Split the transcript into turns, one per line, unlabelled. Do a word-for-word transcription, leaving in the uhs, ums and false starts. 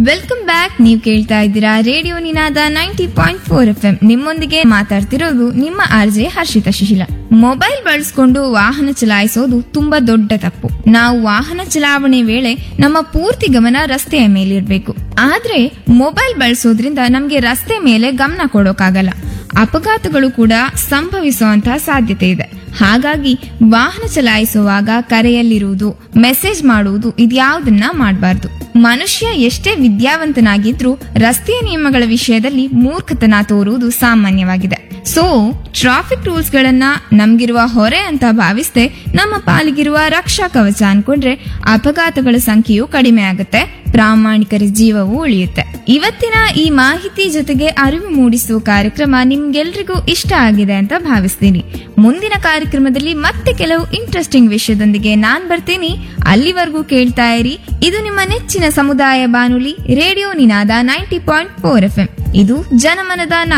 Welcome back. ನೀವು ಕೇಳ್ತಾ ಇದ್ದೀರಾ ರೇಡಿಯೋ ನಿನಾದ ninety point four F M. ನಿಮ್ಮೊಂದಿಗೆ ಮಾತಾಡ್ತಿರೋದು ನಿಮ್ಮ ಆರ್ಜೆ ಹರ್ಷಿತಾ ಶಿಶಿಲ. ಮೊಬೈಲ್ ಬಳಸ್ಕೊಂಡು ವಾಹನ ಚಲಾಯಿಸೋದು ತುಂಬಾ ದೊಡ್ಡ ತಪ್ಪು. ನಾವು ವಾಹನ ಚಲಾವಣೆ ವೇಳೆ ನಮ್ಮ ಪೂರ್ತಿ ಗಮನ ರಸ್ತೆಯ ಮೇಲಿರ್ಬೇಕು. ಆದ್ರೆ ಮೊಬೈಲ್ ಬಳಸೋದ್ರಿಂದ ನಮ್ಗೆ ರಸ್ತೆ ಮೇಲೆ ಗಮನ ಕೊಡೋಕಾಗಲ್ಲ. ಅಪಘಾತಗಳು ಕೂಡ ಸಂಭವಿಸುವಂತಹ ಸಾಧ್ಯತೆ ಇದೆ. ಹಾಗಾಗಿ ವಾಹನ ಚಲಾಯಿಸುವಾಗ ಕರೆಯಲ್ಲಿರುವುದು, ಮೆಸೇಜ್ ಮಾಡುವುದು ಇದ್ಯಾವುದನ್ನ ಮಾಡಬಾರ್ದು. ಮನುಷ್ಯ ಎಷ್ಟೇ ವಿದ್ಯಾವಂತನಾಗಿದ್ರೂ ರಸ್ತೆಯ ನಿಯಮಗಳ ವಿಷಯದಲ್ಲಿ ಮೂರ್ಖತನ ತೋರುವುದು ಸಾಮಾನ್ಯವಾಗಿದೆ. ಸೊ ಟ್ರಾಫಿಕ್ ರೂಲ್ಸ್ ಗಳನ್ನ ನಮ್ಗಿರುವ ಹೊರೆ ಅಂತ ಭಾವಿಸದೆ ನಮ್ಮ ಪಾಲಿಗಿರುವ ರಕ್ಷಾ ಕವಚ ಅನ್ಕೊಂಡ್ರೆ ಅಪಘಾತಗಳ ಸಂಖ್ಯೆಯು ಕಡಿಮೆ ಆಗುತ್ತೆ, ಪ್ರಾಮಾಣಿಕರ ಜೀವವೂ ಉಳಿಯುತ್ತೆ. ಇವತ್ತಿನ ಈ ಮಾಹಿತಿ ಜೊತೆಗೆ ಅರಿವು ಮೂಡಿಸುವ ಕಾರ್ಯಕ್ರಮ ನಿಮ್ಗೆಲ್ರಿಗೂ ಇಷ್ಟ ಆಗಿದೆ ಅಂತ ಭಾವಿಸ್ತೀನಿ. ಮುಂದಿನ ಕಾರ್ಯಕ್ರಮದಲ್ಲಿ ಮತ್ತೆ ಕೆಲವು ಇಂಟ್ರೆಸ್ಟಿಂಗ್ ವಿಷಯದೊಂದಿಗೆ ನಾನ್ ಬರ್ತೀನಿ. ಅಲ್ಲಿವರೆಗೂ ಕೇಳ್ತಾ ಇರಿ. ಇದು ನಿಮ್ಮ ನೆಚ್ಚಿನ ಸಮುದಾಯ ಬಾನುಲಿ ರೇಡಿಯೋ ನಿನಾದ ninety point four F M. ಇದು ಜನಮನದ